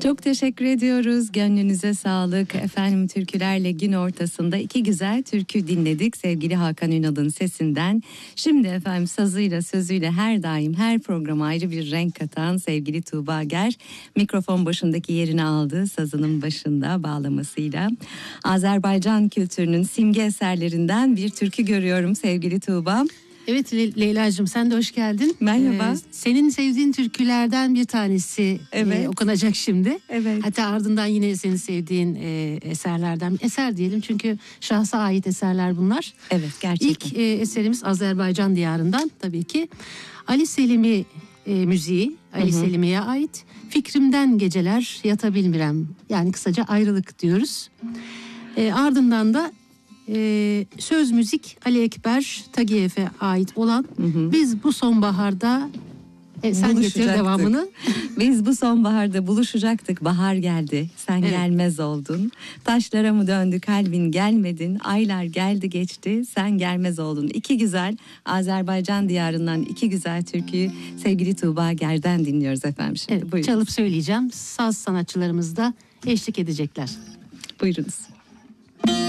Çok teşekkür ediyoruz. Gönlünüze sağlık. Efendim, türkülerle gün ortasında iki güzel türkü dinledik sevgili Hakan Ünal'ın sesinden. Şimdi efendim sazıyla sözüyle her daim her programa ayrı bir renk katan sevgili Tuğba Ger mikrofon başındaki yerini aldı, sazının başında bağlamasıyla. Azerbaycan kültürünün simge eserlerinden bir türkü görüyorum sevgili Tuğba. Evet Leyla'cığım, sen de hoş geldin. Merhaba. Senin sevdiğin türkülerden bir tanesi okunacak şimdi. Evet. Hatta ardından yine senin sevdiğin eserlerden, eser diyelim çünkü şahsa ait eserler bunlar. Evet, gerçekten. İlk eserimiz Azerbaycan diyarından tabii ki. Ali Selimi müziği, Ali Selimi'ye ait. Fikrimden geceler yatabilmirem. Yani kısaca ayrılık diyoruz. Ardından da söz müzik Ali Ekber Tagiyev'e ait olan Biz bu sonbaharda sen getir devamını. Biz bu sonbaharda buluşacaktık, bahar geldi, sen gelmez oldun. Taşlara mı döndü kalbin, gelmedin, aylar geldi geçti, sen gelmez oldun. İki güzel Azerbaycan diyarından iki güzel türküyü sevgili Tuğba Ger'den dinliyoruz efendim şimdi. Evet, buyurun. çalıp söyleyeceğim, saz sanatçılarımız da eşlik edecekler. Buyurunuz.